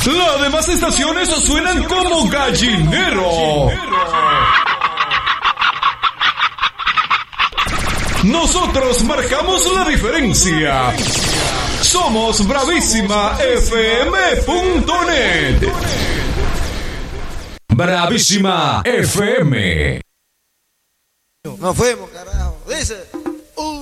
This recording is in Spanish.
Las demás estaciones suenan como gallinero. Nosotros marcamos la diferencia. Somos bravísimafm.net. Bravísima FM. Nos fuimos, carajo. Dice.